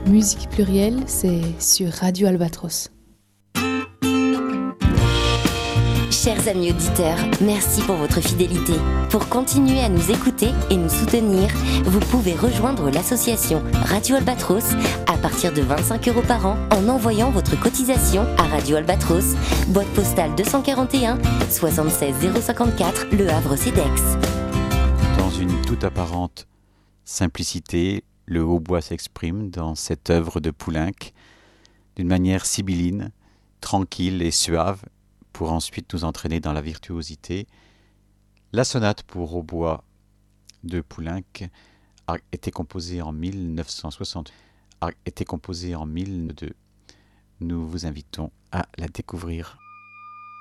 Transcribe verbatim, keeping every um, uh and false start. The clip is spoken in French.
Musique plurielle, c'est sur Radio Albatros. Chers amis auditeurs, merci pour votre fidélité. Pour continuer à nous écouter et nous soutenir, vous pouvez rejoindre l'association Radio Albatros à partir de vingt-cinq euros par an en envoyant votre cotisation à Radio Albatros, boîte postale deux cent quarante et un, soixante-seize zéro cinquante-quatre, Le Havre-Cedex. Dans une toute apparente simplicité, le hautbois s'exprime dans cette œuvre de Poulenc d'une manière sibylline, tranquille et suave, pour ensuite nous entraîner dans la virtuosité. La sonate pour hautbois de Poulenc a été composée en mille neuf cent soixante, a été composée en mille deux. Nous vous invitons à la découvrir.